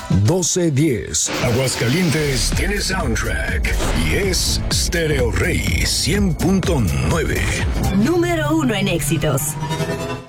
1210. Aguascalientes tiene soundtrack y es Stereo Rey 100.9. Número 1 en éxitos.